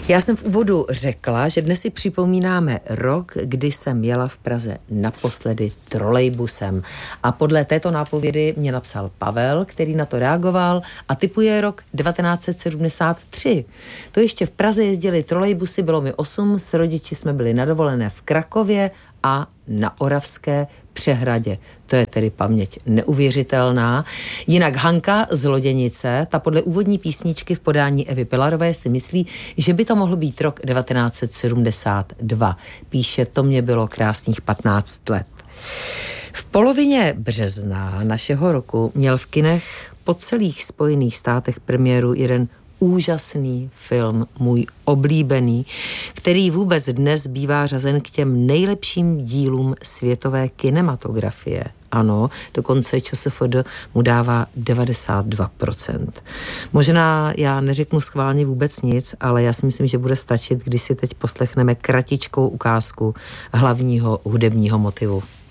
Já jsem v úvodu řekla, že dnes si připomínáme rok, kdy jsem jela v Praze naposledy trolejbusem. A podle této nápovědy mě napsal Pavel, který na to reagoval a tipuje rok 1973. To ještě v Praze jezdili trolejbusy, bylo mi 8, s rodiči jsme byli na dovolené v Krakově a na Oravské přehradě. To je tedy paměť neuvěřitelná. Jinak Hanka z Loděnice, ta podle úvodní písničky v podání Evy Pilarové si myslí, že by to mohl být rok 1972. Píše, to mě bylo krásných 15 let. V polovině března našeho roku měl v kinech po celých Spojených státech premiéru jeden úžasný film, můj oblíbený, který vůbec dnes bývá řazen k těm nejlepším dílům světové kinematografie. Ano, dokonce ČSFD mu dává 92%. Možná já neřeknu schválně vůbec nic, ale já si myslím, že bude stačit, když si teď poslechneme kratičkou ukázku hlavního hudebního motivu.